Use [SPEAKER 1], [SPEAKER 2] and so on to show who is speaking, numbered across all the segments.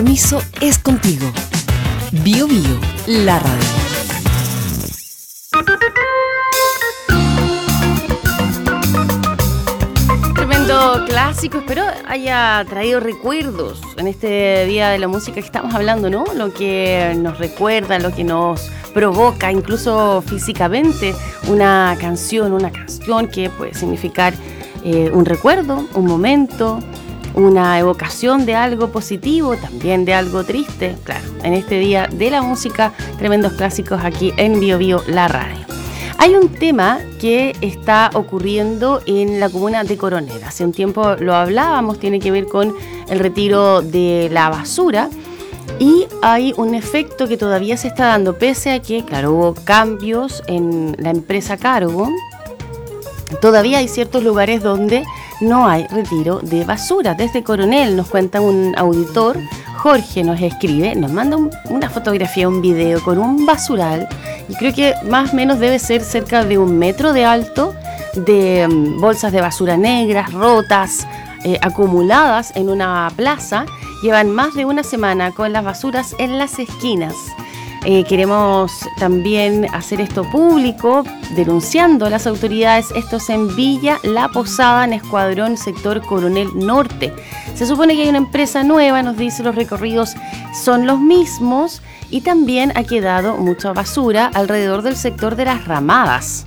[SPEAKER 1] Miso es contigo. Bio Bio, la radio.
[SPEAKER 2] Tremendo clásico, espero haya traído recuerdos en este Día de la Música que estamos hablando, ¿no? Lo que nos recuerda, lo que nos provoca, incluso físicamente, una canción que puede significar un recuerdo, un momento, una evocación de algo positivo, también de algo triste. Claro, en este Día de la Música, tremendos clásicos aquí en Bio Bio, la radio. Hay un tema que está ocurriendo en la comuna de Coronel. Hace un tiempo lo hablábamos, tiene que ver con el retiro de la basura. Y hay un efecto que todavía se está dando, pese a que, claro, hubo cambios en la empresa a cargo. Todavía hay ciertos lugares donde no hay retiro de basura. Desde Coronel nos cuenta un auditor, Jorge nos escribe, nos manda una fotografía, un video con un basural, y creo que más o menos debe ser cerca de 1 metro de alto, de bolsas de basura negras, rotas, acumuladas en una plaza. Llevan más de una semana con las basuras en las esquinas. Queremos también hacer esto público, denunciando a las autoridades. Esto es en Villa La Posada, en Escuadrón, sector Coronel Norte. Se supone que hay una empresa nueva, nos dice, los recorridos son los mismos, y también ha quedado mucha basura alrededor del sector de las ramadas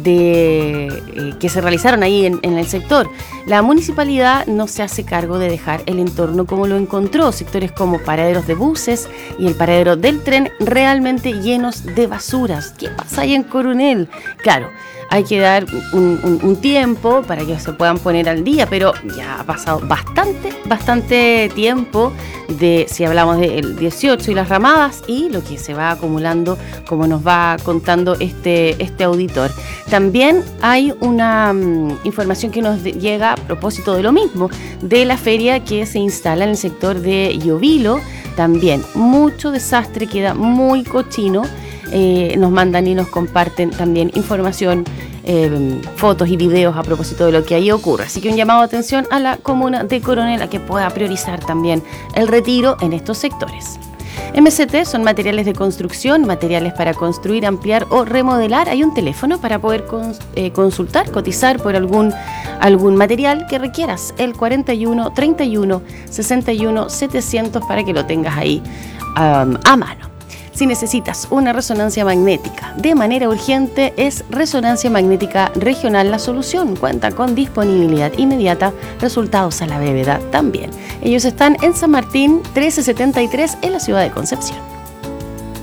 [SPEAKER 2] que se realizaron ahí en el sector. La municipalidad no se hace cargo de dejar el entorno como lo encontró. Sectores como paraderos de buses y el paradero del tren realmente llenos de basuras. ¿Qué pasa ahí en Coronel? Claro, hay que dar un tiempo para que se puedan poner al día, pero ya ha pasado bastante tiempo de, si hablamos del 18 y las ramadas, y lo que se va acumulando, como nos va contando este auditor. También hay una información que nos llega a propósito de lo mismo, de la feria que se instala en el sector de Llovilo. También mucho desastre, queda muy cochino. Nos mandan y nos comparten también información, fotos y videos a propósito de lo que ahí ocurre. Así que un llamado de atención a la comuna de Coronel a que pueda priorizar también el retiro en estos sectores. MCT son materiales de construcción, materiales para construir, ampliar o remodelar. Hay un teléfono para poder consultar, cotizar por algún material que requieras, el 41 31 61 700, para que lo tengas ahí a mano. Si necesitas una resonancia magnética de manera urgente, es Resonancia Magnética Regional la solución. Cuenta con disponibilidad inmediata, resultados a la brevedad también. Ellos están en San Martín 1373, en la ciudad de Concepción.